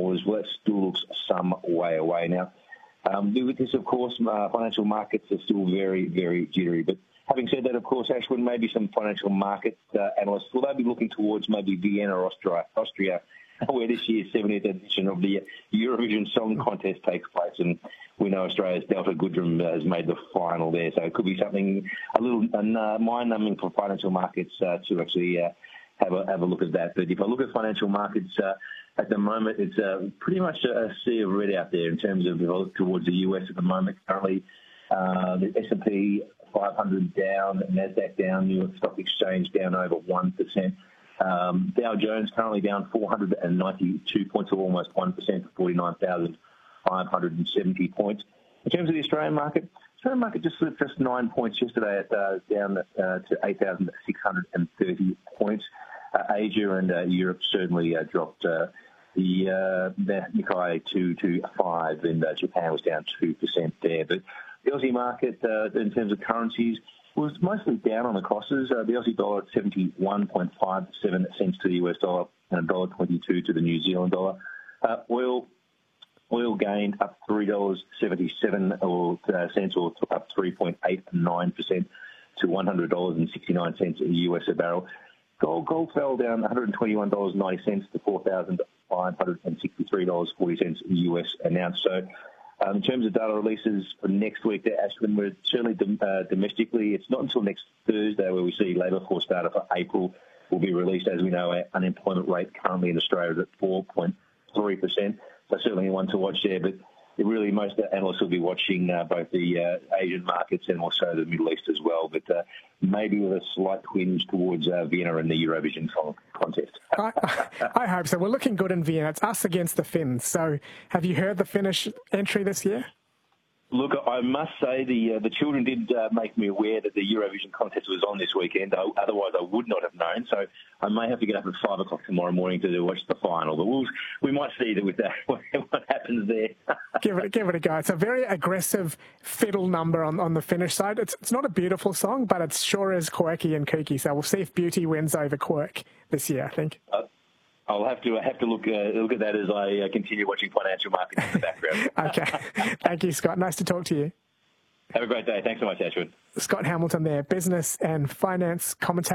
$10. Well, that still looks some way away now. With this, of course, financial markets are still very, very jittery. But having said that, of course, Ashwin, maybe some financial market analysts, will they be looking towards maybe Vienna or Austria, where this year's 70th edition of the Eurovision Song Contest takes place. And we know Australia's Delta Goodrem has made the final there. So it could be something a little mind-numbing for financial markets to actually have a look at that. But if I look at financial markets at the moment, it's pretty much a sea of red out there in terms of if I look towards the US at the moment. Currently, the S&P 500 down, NASDAQ down, New York Stock Exchange down over 1%. Dow Jones currently down 492 points, or almost 1% to 49,570 points. In terms of the Australian market just slipped just 9 points yesterday, down to 8,630 points. Asia and Europe certainly dropped. The Nikkei 225 in Japan was down 2% there. But the Aussie market, in terms of currencies, was mostly down on the crosses. The Aussie dollar at 71.57 cents to the US dollar and $1.22 to the New Zealand dollar. Oil gained up $3.77 cents, or up 3.89% to $100.69 a US a barrel. Gold fell down $121.90 to $4,563.40 US an ounce. So in terms of data releases for next week, Ashwin, we're certainly domestically, it's not until next Thursday where we see labour force data for April will be released. As we know, our unemployment rate currently in Australia is at 4.3%. So certainly one to watch there. But really, most analysts will be watching both the Asian markets and also the Middle East as well. But maybe with a slight twinge towards Vienna and the Eurovision Song Contest. I hope so. We're looking good in Vienna. It's us against the Finns. So have you heard the Finnish entry this year? Look, I must say the children did make me aware that the Eurovision contest was on this weekend. Otherwise, I would not have known. So I may have to get up at 5 o'clock tomorrow morning to watch the final. But we might see that with that what happens there. Give it a go. It's a very aggressive fiddle number on the Finnish side. It's not a beautiful song, but it sure is quirky and kooky. So we'll see if beauty wins over quirk this year, I think. I'll have to look at that as I continue watching financial markets in the background. Okay. Thank you, Scott. Nice to talk to you. Have a great day. Thanks so much, Ashwin. Scott Hamilton there, business and finance commentator.